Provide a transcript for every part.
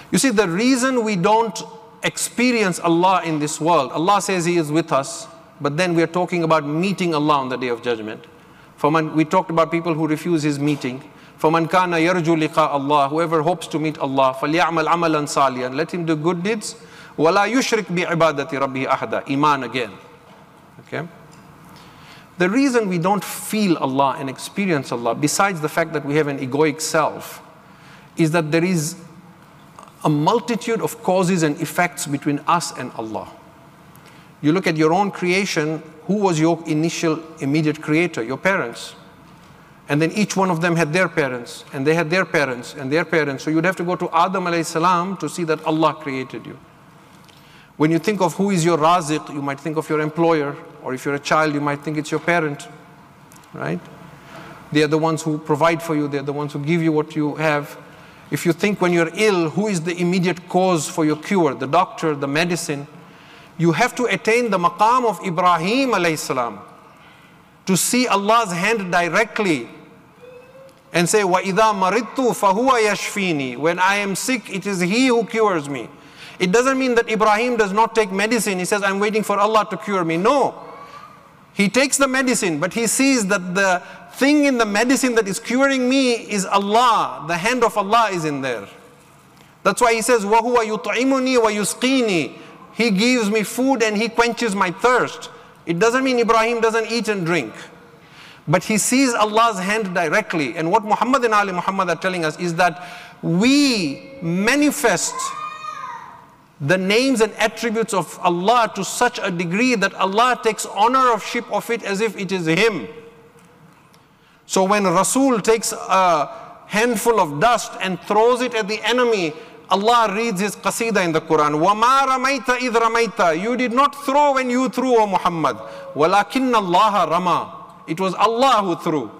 You see, the reason we don't experience Allah in this world, Allah says He is with us, but then we are talking about meeting Allah on the Day of Judgment. We talked about people who refuse His meeting. فَمَنْ كَانَ يَرْجُو لِقَاءَ اللَّهِ, whoever hopes to meet Allah, فَلْيَعْمَلْ عَمَلًا صَالِحًا, let him do good deeds. وَلَا يُشْرِكْ بِعِبَادَةِ رَبِّهِ أَحَدًا, Iman again. Okay? The reason we don't feel Allah and experience Allah, besides the fact that we have an egoic self, is that there is a multitude of causes and effects between us and Allah. You look at your own creation, who was your initial immediate creator? Your parents. And then each one of them had their parents, and they had their parents, and their parents. So you'd have to go to Adam alayhi salam to see that Allah created you. When you think of who is your raziq, you might think of your employer, or if you're a child, you might think it's your parent, right? They are the ones who provide for you, they're the ones who give you what you have. If you think when you're ill, who is the immediate cause for your cure? The doctor, the medicine. You have to attain the maqam of Ibrahim alayhi salam to see Allah's hand directly and say, وَإِذَا مَرِضْتُ فَهُوَ يَشْفِينِي, when I am sick, it is He who cures me. It doesn't mean that Ibrahim does not take medicine. He says, I'm waiting for Allah to cure me. No. He takes the medicine, but he sees that the thing in the medicine that is curing me is Allah. The hand of Allah is in there. That's why he says, وَهُوَ يُطْعِمُنِي وَيُسْقِينِي, He gives me food and He quenches my thirst. It doesn't mean Ibrahim doesn't eat and drink. But he sees Allah's hand directly. And what Muhammad and Ali Muhammad are telling us is that we manifest the names and attributes of Allah to such a degree that Allah takes ownership of it as if it is Him. So when Rasul takes a handful of dust and throws it at the enemy, Allah reads His qasidah in the Quran. وَمَا رَمَيْتَ إِذْ رَمَيْتَ, you did not throw when you threw, O Muhammad. وَلَكِنَّ اللَّهَ رَمَى, it was Allah who threw.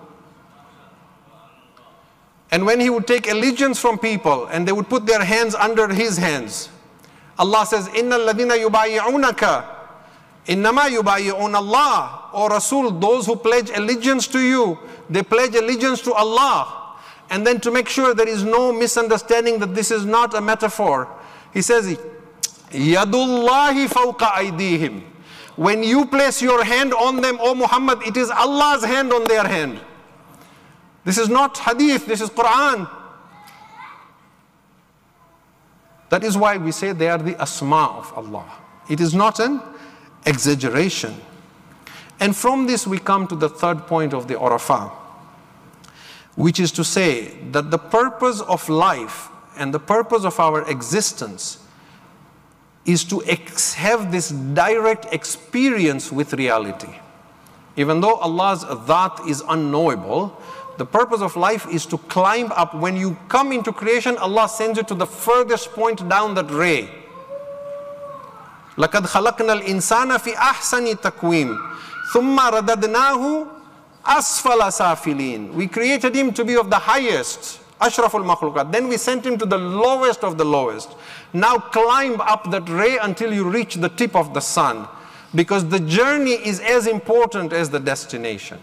And when He would take allegiance from people and they would put their hands under His hands, Allah says, إِنَّ الَّذِينَ يُبَايِعُونَكَ إِنَّمَا يُبَايِعُونَ اللَّهِ. O Rasul, those who pledge allegiance to you, they pledge allegiance to Allah. And then to make sure there is no misunderstanding that this is not a metaphor, He says, يَدُ اللَّهِ فَوْقَ أَيْدِيهِمْ. When you place your hand on them, O Muhammad, it is Allah's hand on their hand. This is not hadith, this is Quran. That is why we say they are the asma of Allah. It is not an exaggeration. And from this we come to the third point of the Arafah, which is to say that the purpose of life and the purpose of our existence is to have this direct experience with reality. Even though Allah's dhat is unknowable, the purpose of life is to climb up. When you come into creation, Allah sends you to the furthest point down that ray. لَقَدْ خَلَقْنَا الْإِنسَانَ فِي أَحْسَنِ تَقْوِيمٍ ثُمَّ رَدَدْنَاهُ أَسْفَلَ سَافِلِينَ. We created him to be of the highest, ashraful makhluqat. Then we sent him to the lowest of the lowest. Now climb up that ray until you reach the tip of the sun, because the journey is as important as the destination.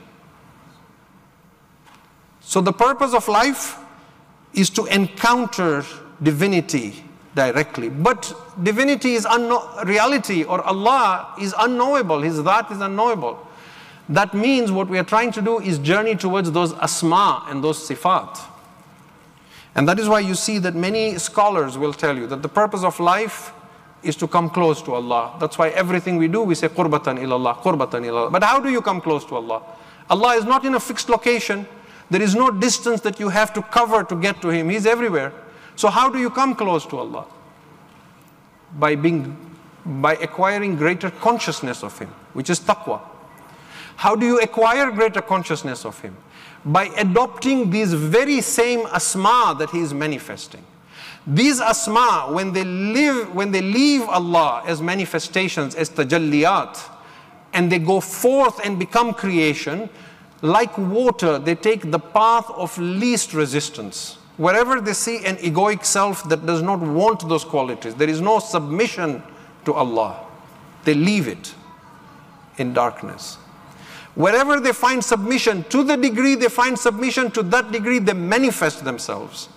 So the purpose of life is to encounter divinity directly. But divinity is reality, or Allah is unknowable. His dhat is unknowable. That means what we are trying to do is journey towards those asma and those sifat. And that is why you see that many scholars will tell you that the purpose of life is to come close to Allah. That's why everything we do, we say qurbatan ilallah, qurbatan ilallah. But how do you come close to Allah? Allah is not in a fixed location. There is no distance that you have to cover to get to Him. He's everywhere. So how do you come close to Allah? By acquiring greater consciousness of Him, which is taqwa. How do you acquire greater consciousness of Him? By adopting these very same asma that He is manifesting. These asma, when they leave Allah as manifestations, as tajalliyat, and they go forth and become creation, like water, they take the path of least resistance. Wherever they see an egoic self that does not want those qualities, there is no submission to Allah, they leave it in darkness. Wherever they find submission, to the degree they find submission, to that degree they manifest themselves.